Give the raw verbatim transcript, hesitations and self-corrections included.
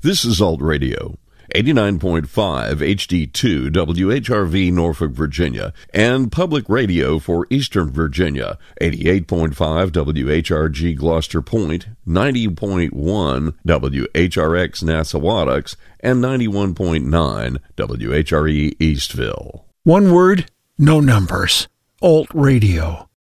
This is Alt Radio, eighty-nine point five H D two W H R V Norfolk, Virginia, and Public Radio for Eastern Virginia, eighty-eight point five W H R G Gloucester Point, ninety point one W H R X Nassawadox, and ninety-one point nine W H R E Eastville. One word, no numbers. Alt Radio.